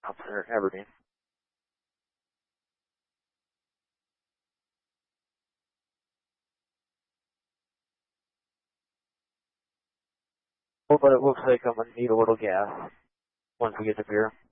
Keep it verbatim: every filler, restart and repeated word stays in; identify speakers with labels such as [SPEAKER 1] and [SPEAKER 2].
[SPEAKER 1] Up there, Aberdeen. Well, but it looks like I'm going to need a little gas once we get to pier.